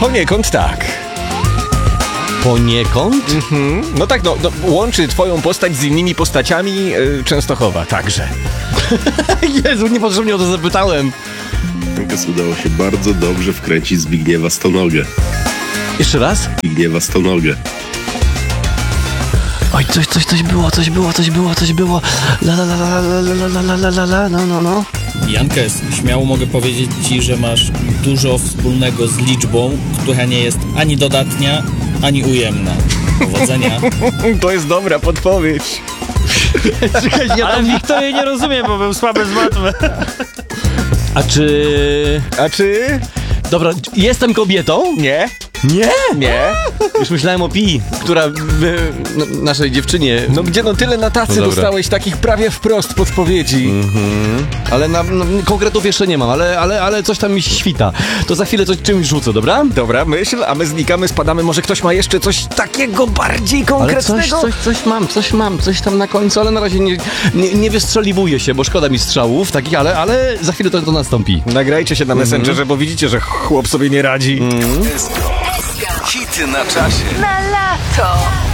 Poniekąd tak. Poniekąd? No tak, no, łączy twoją postać z innymi postaciami Częstochowa także. Jezu, niepotrzebnie o to zapytałem. Lukas udało się bardzo dobrze wkręcić Zbigniewa Stonogę. Jeszcze raz? Zbigniewa Stonogę. Oj, coś było. No. Jankes, śmiało mogę powiedzieć ci, że masz dużo wspólnego z liczbą, która nie jest ani dodatnia, ani ujemna. Powodzenia. To jest dobra podpowiedź. Ale Wiktor jej nie rozumie, bo był słaby z matmy. A czy... Dobra, jestem kobietą? Nie? Nie? Nie? Już myślałem o Pi, która naszej dziewczynie... No gdzie no tyle na tacy dobra. dostałeś takich prawie wprost podpowiedzi. Ale konkretów jeszcze nie mam, ale coś tam mi świta. To za chwilę coś czymś rzucę, dobra? Dobra, myśl, a my znikamy, spadamy. Może ktoś ma jeszcze coś takiego bardziej Ale konkretnego? coś mam, coś tam na końcu, ale na razie nie wystrzeliwuję się, bo szkoda mi strzałów takich, ale za chwilę to nastąpi. Nagrajcie się na Messengerze, bo widzicie, że chłop sobie nie radzi. Hity na czasie. Na lato.